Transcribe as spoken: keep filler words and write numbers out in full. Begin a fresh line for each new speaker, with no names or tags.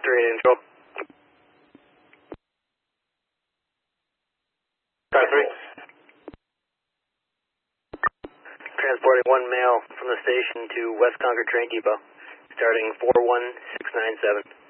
three Angel. Car three. Transporting one male from the station to West Concord Train Depot, starting four one six nine seven.